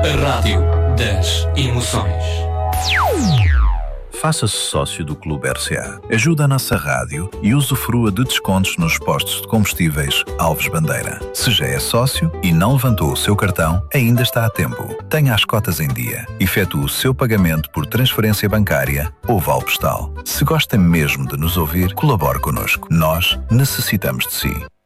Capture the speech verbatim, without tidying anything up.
A rádio das emoções. Faça-se sócio do Clube R C A. Ajude a nossa rádio e usufrua de descontos nos postos de combustíveis Alves Bandeira. Se já é sócio e não levantou o seu cartão, ainda está a tempo. Tenha as cotas em dia. Efetue o seu pagamento por transferência bancária ou vale postal. Se gosta mesmo de nos ouvir, colabore connosco. Nós necessitamos de si.